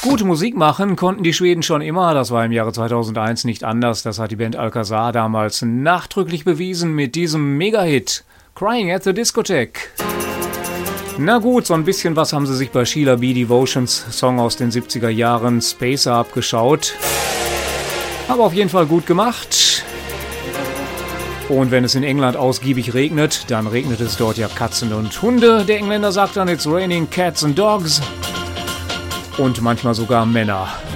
Gute Musik machen konnten die Schweden schon immer, das war im Jahre 2001 nicht anders. Das hat die Band Alcazar damals nachdrücklich bewiesen mit diesem Mega-Hit Crying at the Discotheque. Na gut, so ein bisschen was haben sie sich bei Sheila B. Devotions Song aus den 70er Jahren Spacer abgeschaut. Aber auf jeden Fall gut gemacht. Und wenn es in England ausgiebig regnet, dann regnet es dort ja Katzen und Hunde. Der Engländer sagt dann, it's raining cats and dogs. Und manchmal sogar Männer.